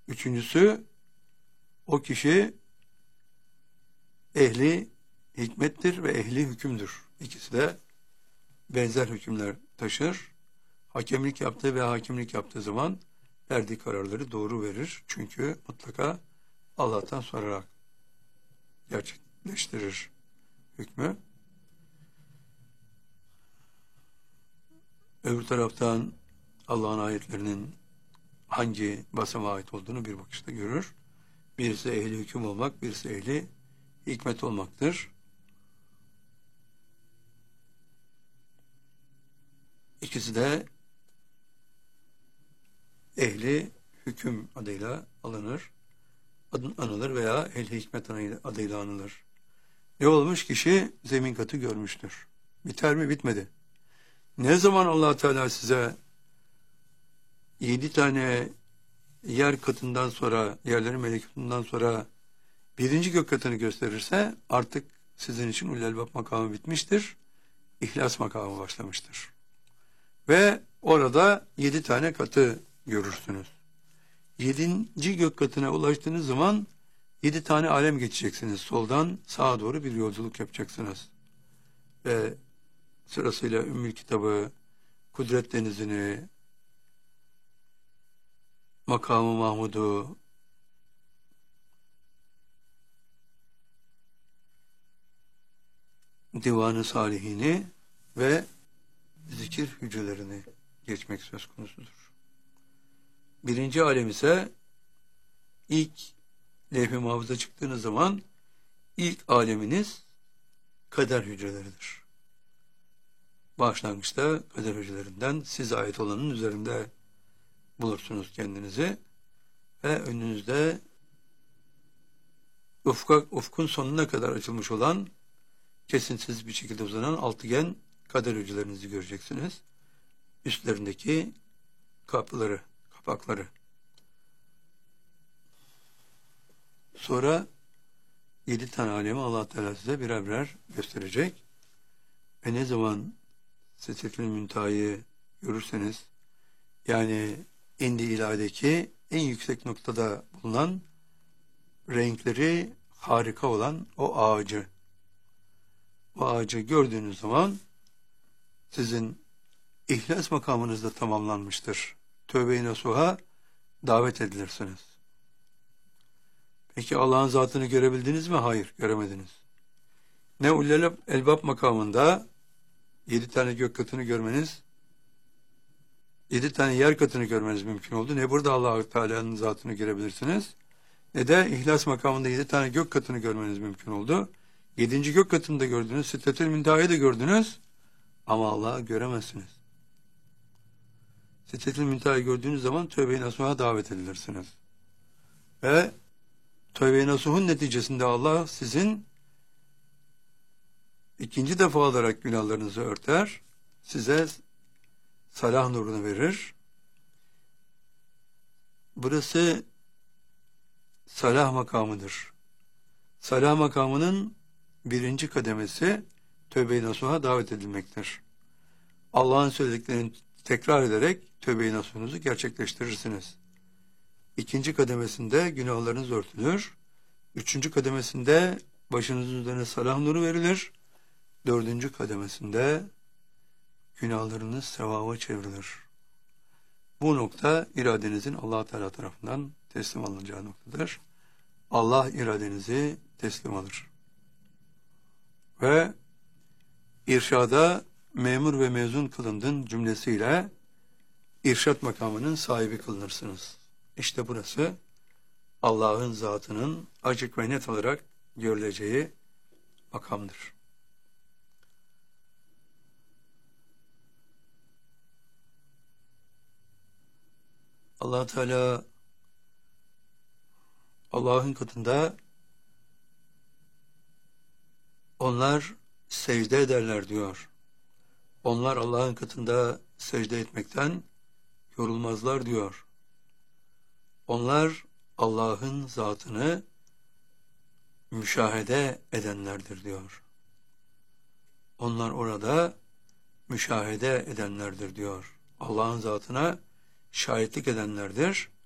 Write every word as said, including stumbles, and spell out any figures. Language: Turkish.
Üçüncüsü, o kişi ehli hikmettir ve ehli hükümdür. İkisi de benzer hükümler taşır. Hakemlik yaptığı ve hakimlik yaptığı zaman verdiği kararları doğru verir. Çünkü mutlaka Allah'tan sorarak gerçekleştirir hükmü. Öbür taraftan Allah'ın ayetlerinin hangi basamağa ait olduğunu bir bakışta görür. Birisi ehli hüküm olmak, birisi ehli hikmet olmaktır. İkisi de ehli hüküm adıyla alınır, adın anılır veya ehli hikmet adıyla anılır. Ne olmuş? Kişi zemin katı görmüştür. Biter mi? Bitmedi. Ne zaman Allah Teala size yedi tane yer katından sonra, yerlerin melekutundan sonra birinci gök katını gösterirse artık sizin için Ulul Albab makamı bitmiştir. İhlas makamı başlamıştır. Ve orada yedi tane katı görürsünüz. Yedinci gök katına ulaştığınız zaman yedi tane alem geçeceksiniz. Soldan sağa doğru bir yolculuk yapacaksınız. Ve sırasıyla Ümmül Kitabı, Kudret Denizi'ni, Makamı Mahmud'u, Divan-ı Salihini ve zikir hücrelerini geçmek söz konusudur. Birinci alem ise ilk levh-i mahfuza çıktığınız zaman ilk aleminiz kader hücreleridir. Başlangıçta kader hücrelerinden size ait olanın üzerinde bulursunuz kendinizi ve önünüzde ufka, ufkun sonuna kadar açılmış olan kesintisiz bir şekilde uzanan altıgen kader hücrelerinizi göreceksiniz. Üstlerindeki kapıları, kapakları. Sonra yedi tane alemi Allah Teala size birer birer gösterecek. Ve ne zaman Sidretül Münteha'yı görürseniz, yani indi ilahideki en yüksek noktada bulunan, renkleri harika olan o ağacı, o ağacı gördüğünüz zaman sizin ihlas makamınız da tamamlanmıştır. Tövbe-i nasuha davet edilirsiniz. Peki Allah'ın zatını görebildiniz mi? Hayır, göremediniz. Ne Ulul Albab makamında yedi tane gök katını görmeniz, yedi tane yer katını görmeniz mümkün oldu. Ne burada Allah-u Teala'nın zatını görebilirsiniz, ne de ihlas makamında yedi tane gök katını görmeniz mümkün oldu. Yedinci gök katını da gördünüz, Sidretül Münteha'yı da gördünüz ama Allah'ı göremezsiniz. Sidretül Münteha'yı gördüğünüz zaman tövbe-i nasuha davet edilirsiniz. Ve tövbe-i nasuhun neticesinde Allah sizin ikinci defa olarak günahlarınızı örter, size salah nurunu verir. Burası salah makamıdır. Salah makamının birinci kademesi tövbe-i nasuha davet edilmektir. Allah'ın söylediklerini tekrar ederek tövbe-i nasuhunuzu gerçekleştirirsiniz. İkinci kademesinde günahlarınız örtülür. Üçüncü kademesinde başınızın üzerine salah nuru verilir. Dördüncü kademesinde günahlarınız sevaba çevrilir. Bu nokta iradenizin Allah Teala tarafından teslim alınacağı noktadır. Allah iradenizi teslim alır. Ve irşada memur ve mezun kılındın cümlesiyle irşat makamının sahibi kılınırsınız. İşte burası Allah'ın zatının açık ve net olarak görüleceği makamdır. Allah Teala Allah'ın katında onlar secde ederler diyor. Onlar Allah'ın katında secde etmekten yorulmazlar diyor. Onlar Allah'ın zatını müşahede edenlerdir diyor. Onlar orada müşahede edenlerdir diyor. Allah'ın zatına şahitlik edenlerdir.